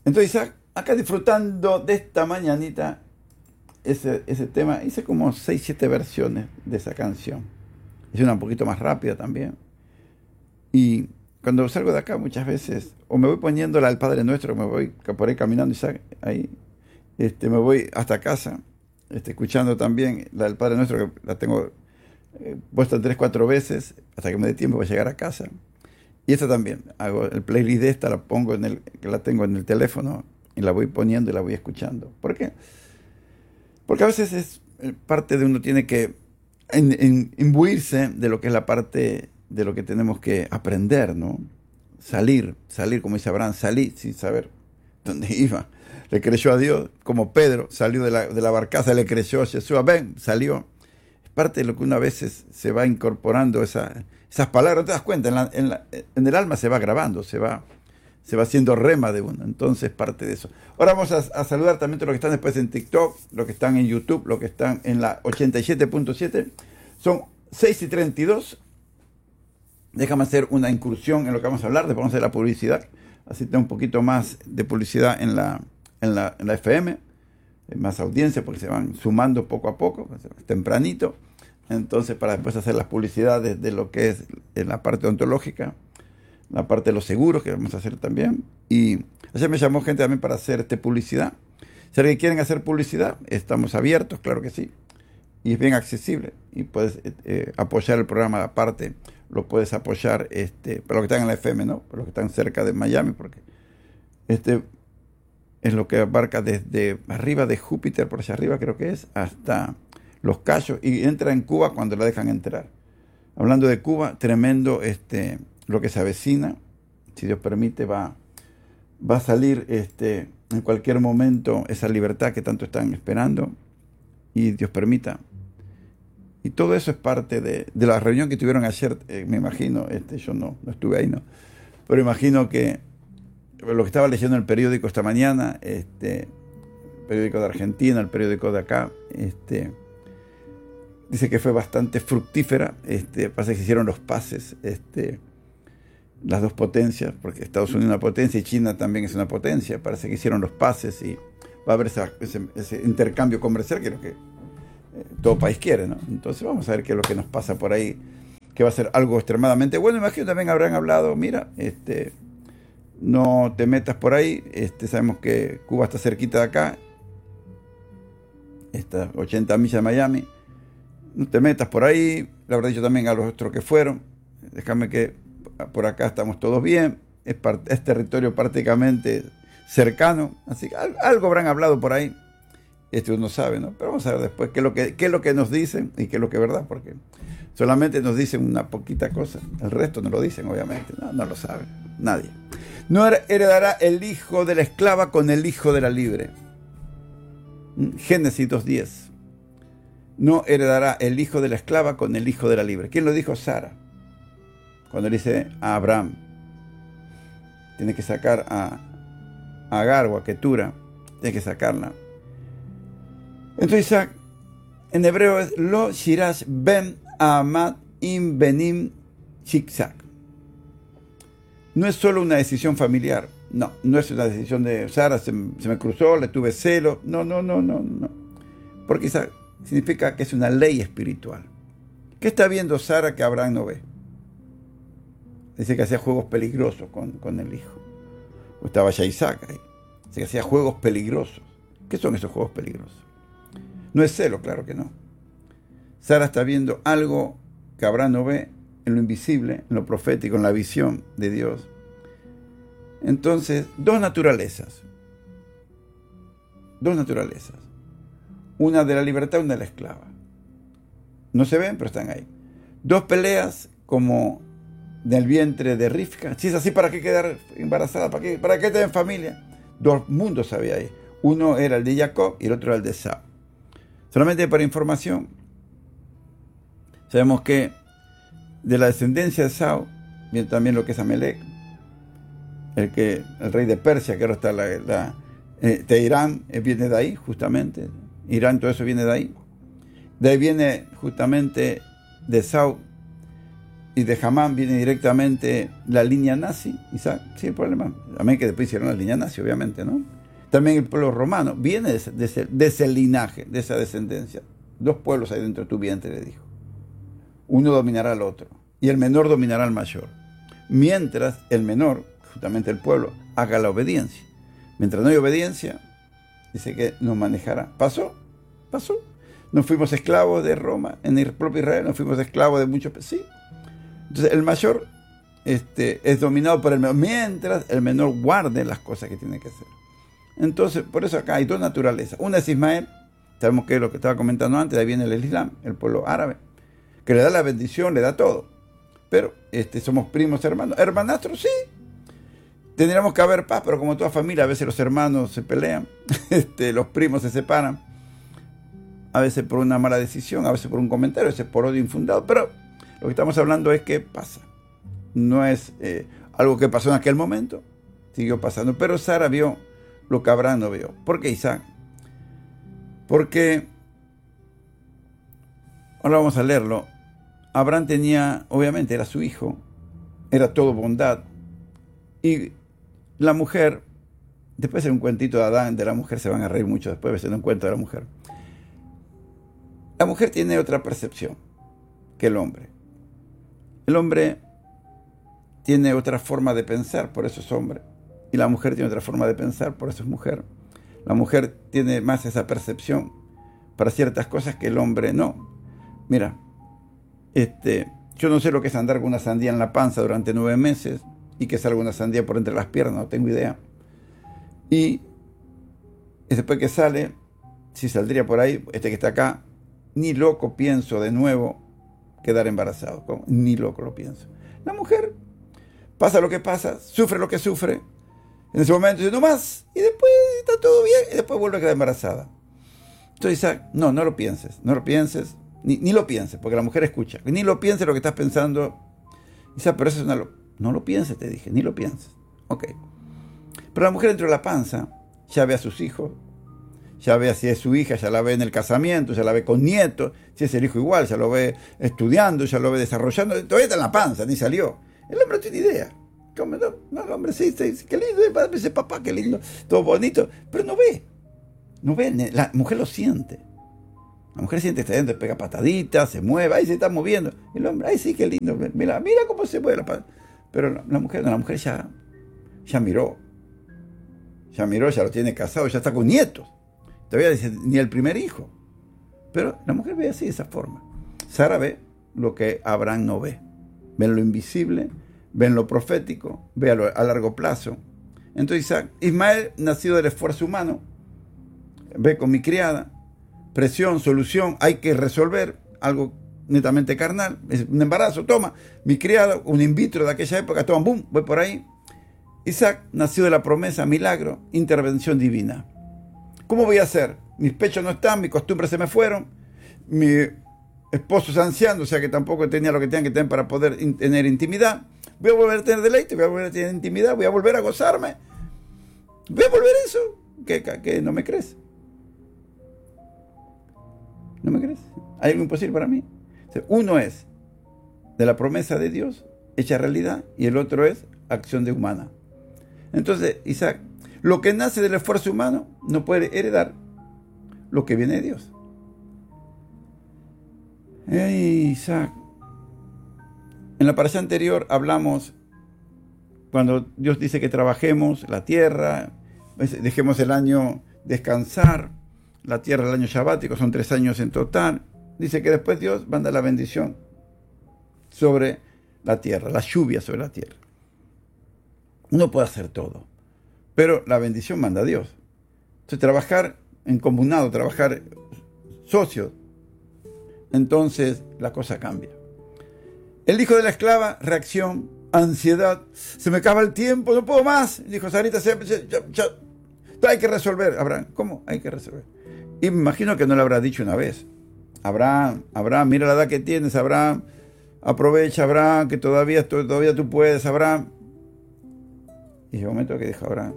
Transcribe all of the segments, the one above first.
Entonces, acá disfrutando de esta mañanita, ese tema, hice como 6 7 versiones de esa canción. Hice una un poquito más rápida también. Y cuando salgo de acá muchas veces, o me voy poniéndola al Padre Nuestro, me voy por ahí caminando, Isaac, ahí, me voy hasta casa, escuchando también la del Padre Nuestro, que la tengo puesta 3 4 veces, hasta que me dé tiempo para llegar a casa. Y esta también, hago el playlist de esta, la pongo que la tengo en el teléfono, y la voy poniendo y la voy escuchando. ¿Por qué? Porque a veces es parte de uno tiene que imbuirse de lo que es la parte de lo que tenemos que aprender, ¿no? Salir, como dice Abraham, salí sin saber dónde iba. Le creyó a Dios, como Pedro salió de la barcaza, le creyó a Jesús, ven, salió. Es parte de lo que uno a veces se va incorporando esas palabras, no te das cuenta, en el alma se va grabando, se va haciendo rema de uno. Entonces, parte de eso. Ahora vamos a saludar también a los que están después en TikTok, los que están en YouTube, los que están en la 87.7. Son 6:32. Déjame hacer una incursión en lo que vamos a hablar. Después vamos a hacer la publicidad. Así tengo un poquito más de publicidad en la FM. Más audiencia porque se van sumando poco a poco, tempranito. Entonces, para después hacer las publicidades de lo que es en la parte ontológica, la parte de los seguros que vamos a hacer también. Y ayer me llamó gente también para hacer publicidad. Si alguien quieren hacer publicidad, estamos abiertos, claro que sí. Y es bien accesible. Y puedes apoyar el programa aparte. Lo puedes apoyar para los que están en la FM, ¿no? Para los que están cerca de Miami, porque es lo que abarca desde arriba de Júpiter, por allá arriba creo que es, hasta Los Cayos. Y entra en Cuba cuando la dejan entrar. Hablando de Cuba, tremendo lo que se avecina, si Dios permite, va a salir en cualquier momento esa libertad que tanto están esperando, y Dios permita. Y todo eso es parte de la reunión que tuvieron ayer, me imagino, yo no estuve ahí, ¿no? Pero imagino que lo que estaba leyendo en el periódico esta mañana, el periódico de Argentina, el periódico de acá, dice que fue bastante fructífera, pasa que se hicieron los pases, las dos potencias, porque Estados Unidos es una potencia y China también es una potencia. Parece que hicieron los pases y va a haber ese intercambio comercial, que es lo que todo país quiere, ¿no? Entonces vamos a ver qué es lo que nos pasa por ahí, que va a ser algo extremadamente bueno. Imagino también habrán hablado, mira, no te metas por ahí, sabemos que Cuba está cerquita de acá, está 80 millas de Miami, no te metas por ahí. Le habrá dicho también a los otros que fueron, déjame que por acá estamos todos bien, es territorio prácticamente cercano, así que algo habrán hablado por ahí, uno sabe, ¿no? Pero vamos a ver después qué es lo que nos dicen y qué es lo que es verdad, porque solamente nos dicen una poquita cosa, el resto no lo dicen, obviamente, no lo sabe nadie. No heredará el hijo de la esclava con el hijo de la libre. Génesis 2:10. No heredará el hijo de la esclava con el hijo de la libre. ¿Quién lo dijo? Sara. Cuando le dice a Abraham, tiene que sacar a Agar o a Ketura, tiene que sacarla. Entonces Isaac, en hebreo es Lo Shirash Ben Amad Im Benim Shiksak. No es solo una decisión familiar, no es una decisión de Sara, se me cruzó, le tuve celo, no. Porque Isaac significa que es una ley espiritual. ¿Qué está viendo Sara que Abraham no ve? Dice que hacía juegos peligrosos con el hijo. O estaba ya Isaac ahí. Dice que hacía juegos peligrosos. ¿Qué son esos juegos peligrosos? No es celo, claro que no. Sara está viendo algo que Abraham no ve, en lo invisible, en lo profético, en la visión de Dios. Entonces, dos naturalezas. Una de la libertad, una de la esclava. No se ven, pero están ahí. Dos peleas como del vientre de Rifka. Si es así, ¿para qué quedar embarazada? ¿Para qué tener familia? Dos mundos había ahí. Uno era el de Jacob y el otro era el de Esau. Solamente para información, sabemos que de la descendencia de Esau viene también lo que es Amelec, el rey de Persia, que ahora está de Irán, viene de ahí justamente. Irán, todo eso viene de ahí. De ahí viene justamente de Esau y de Hamán viene directamente la línea nazi, Isaac, sí, el problema. También que después hicieron la línea nazi, obviamente, ¿no? También el pueblo romano viene de ese linaje, de esa descendencia. 2 pueblos hay dentro de tu vientre, le dijo. Uno dominará al otro, y el menor dominará al mayor. Mientras el menor, justamente el pueblo, haga la obediencia. Mientras no hay obediencia, dice que nos manejará. ¿Pasó? Nos fuimos esclavos de Roma, en el propio Israel, nos fuimos esclavos de muchos. Sí. Entonces el mayor es dominado por el menor, mientras el menor guarde las cosas que tiene que hacer. Entonces, por eso acá hay 2 naturalezas. Una es Ismael, sabemos que es lo que estaba comentando antes, de ahí viene el Islam, el pueblo árabe, que le da la bendición, le da todo. Pero somos primos, hermanos. Hermanastros, sí. Tendríamos que haber paz, pero como toda familia, a veces los hermanos se pelean, los primos se separan, a veces por una mala decisión, a veces por un comentario, a veces por odio infundado. Pero lo que estamos hablando es que pasa. No es algo que pasó en aquel momento, siguió pasando. Pero Sara vio lo que Abraham no vio. ¿Por qué, Isaac? Porque, ahora vamos a leerlo, Abraham tenía, obviamente era su hijo, era todo bondad, y la mujer, después de un cuentito de Adán, de la mujer se van a reír mucho después de un cuento de la mujer. La mujer tiene otra percepción que el hombre. El hombre tiene otra forma de pensar, por eso es hombre, y la mujer tiene otra forma de pensar, por eso es mujer. La mujer tiene más esa percepción para ciertas cosas que el hombre no. Mira, yo no sé lo que es andar con una sandía en la panza durante 9 meses y que salga una sandía por entre las piernas, no tengo idea. Y después que sale, si saldría por ahí, que está acá, ni loco pienso de nuevo quedar embarazado. ¿Cómo? Ni loco lo pienso. La mujer pasa lo que pasa, sufre lo que sufre. En ese momento dice, no más, y después está todo bien, y después vuelve a quedar embarazada. Entonces Isaac, no lo pienses, ni lo pienses, porque la mujer escucha, ni lo pienses lo que estás pensando. Isaac, pero eso es no lo pienses, te dije, ni lo pienses. Ok. Pero la mujer dentro de la panza ya ve a sus hijos, ya ve si es su hija, ya la ve en el casamiento, ya la ve con nietos, si es el hijo igual, ya lo ve estudiando, ya lo ve desarrollando, todavía está en la panza, ni salió. El hombre no tiene idea. No, el hombre sí, qué lindo, ese papá, qué lindo, todo bonito, pero no ve, la mujer lo siente. La mujer siente que está dentro, pega pataditas, se mueve, ahí se está moviendo. El hombre, ay sí, qué lindo, mira cómo se mueve la panza. Pero la mujer ya miró, ya lo tiene casado, ya está con nietos. Todavía dice, ni el primer hijo. Pero la mujer ve así, de esa forma. Sara ve lo que Abraham no ve. Ven lo invisible, ven lo profético, ve a largo plazo. Entonces Ismael, nacido del esfuerzo humano, ve con mi criada, presión, solución, hay que resolver algo netamente carnal, es un embarazo, toma, mi criada, un in vitro de aquella época, toma, boom, voy por ahí. Isaac nació de la promesa, milagro, intervención divina. ¿Cómo voy a hacer? Mis pechos no están, mis costumbres se me fueron, mi esposo es anciano, o sea que tampoco tenía lo que tenía que tener para poder tener intimidad. Voy a volver a tener deleite, voy a volver a tener intimidad, voy a volver a gozarme. Voy a volver a eso. ¿Qué no me crees? ¿No me crees? ¿Hay algo imposible para mí? O sea, uno es de la promesa de Dios hecha realidad y el otro es acción de humana. Entonces, Isaac, lo que nace del esfuerzo humano no puede heredar lo que viene de Dios. Isaac, en la parasha anterior hablamos cuando Dios dice que trabajemos la tierra, dejemos el año descansar, la tierra, el año sabático, son 3 años en total. Dice que después Dios manda la bendición sobre la tierra, la lluvia sobre la tierra. Uno puede hacer todo, pero la bendición manda a Dios. Entonces trabajar en comunado, trabajar socios, entonces la cosa cambia. El hijo de la esclava, reacción, ansiedad, se me acaba el tiempo, no puedo más. Dijo Sarita, hay que resolver. Abraham, ¿cómo? Hay que resolver. Y me imagino que no lo habrá dicho una vez. Abraham, mira la edad que tienes, Abraham, aprovecha, Abraham, que todavía tú puedes, Abraham. Y llegó un momento que dijo Abraham,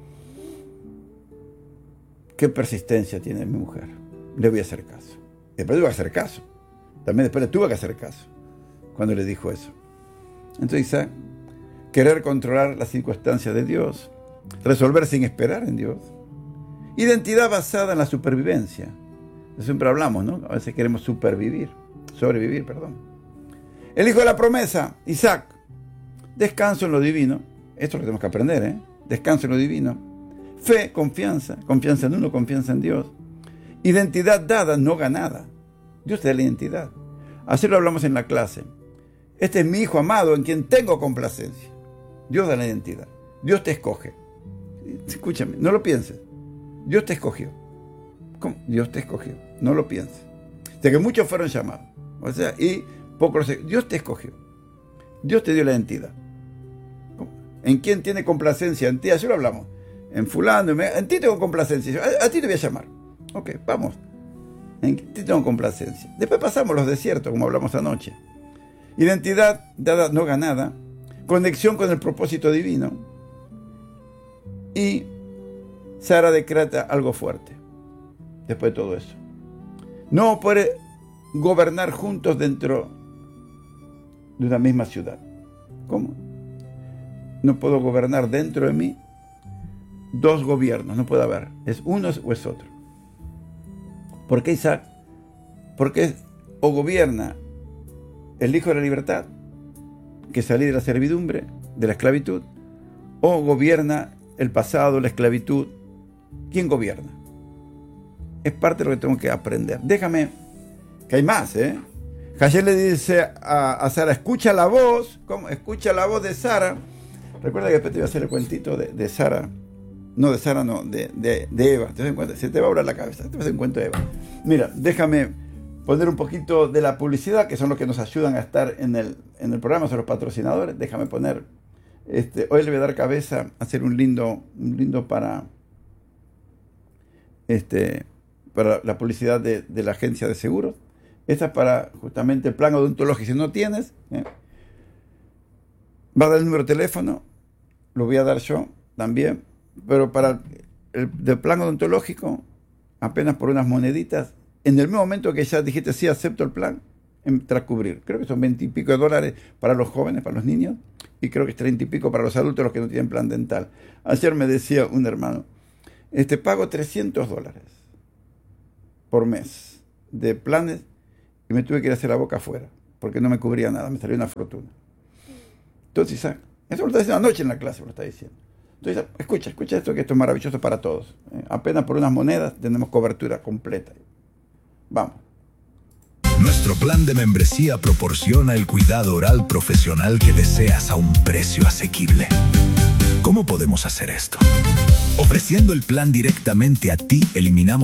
qué persistencia tiene mi mujer, le voy a hacer caso. Después le voy a hacer caso. También después le tuve que hacer caso cuando le dijo eso. Entonces Isaac, querer controlar las circunstancias de Dios, resolver sin esperar en Dios. Identidad basada en la supervivencia. Siempre hablamos, ¿no? A veces queremos sobrevivir, perdón. El hijo de la promesa, Isaac, descanso en lo divino. Esto es lo que tenemos que aprender, ¿eh? Descanso en lo divino. Fe, confianza en uno, confianza en Dios. Identidad dada, no ganada. Dios te da la identidad. Así lo hablamos en la clase. Este es mi hijo amado en quien tengo complacencia. Dios da la identidad. Dios te escoge. Escúchame, no lo pienses. Dios te escogió. ¿Cómo? Dios te escogió. No lo pienses. De que muchos fueron llamados. O sea, y pocos. Dios te escogió. Dios te dio la identidad. ¿Cómo? ¿En quién tiene complacencia? En ti, así lo hablamos. En fulano, en ti tengo complacencia. A ti te voy a llamar. Ok, vamos. En ti tengo complacencia. Después pasamos los desiertos, como hablamos anoche. Identidad dada, no ganada. Conexión con el propósito divino. Y Sara decreta algo fuerte. Después de todo eso. No puede gobernar juntos dentro de una misma ciudad. ¿Cómo? No puedo gobernar dentro de mí dos gobiernos. No puede haber. Es uno o es otro. ¿Por qué Isaac? Porque o gobierna el hijo de la libertad, que salí de la servidumbre, de la esclavitud, o gobierna el pasado, la esclavitud. ¿Quién gobierna? Es parte de lo que tengo que aprender. Déjame, que hay más, ¿eh? Jael le dice a Sara, escucha la voz. ¿Cómo? Escucha la voz de Sara. Recuerda que después te voy a hacer el cuentito de Sara. No, de Sara no, de Eva. ¿Te das cuenta? Se te va a volar la cabeza. Te vas a hacer un cuento de Eva. Mira, déjame poner un poquito de la publicidad, que son los que nos ayudan a estar en el programa, son los patrocinadores. Déjame poner, hoy le voy a dar cabeza a hacer un lindo para la publicidad de la agencia de seguros. Esta es para justamente el plan odontológico. Si no tienes, va a dar el número de teléfono, lo voy a dar yo también, pero para el del plan odontológico, apenas por unas moneditas, en el mismo momento que ya dijiste sí, acepto el plan, entra a cubrir. Creo que son $20 y pico para los jóvenes, para los niños, y creo que es 30 y pico para los adultos, los que no tienen plan dental. Ayer me decía un hermano, pago $300 por mes de planes y me tuve que ir a hacer la boca afuera porque no me cubría nada, me salió una fortuna. Entonces, Isaac, eso lo está diciendo anoche en la clase, lo está diciendo. Entonces, escucha esto, que esto es maravilloso para todos. Apenas por unas monedas tenemos cobertura completa. Vamos. Nuestro plan de membresía proporciona el cuidado oral profesional que deseas a un precio asequible. ¿Cómo podemos hacer esto? Ofreciendo el plan directamente a ti, eliminamos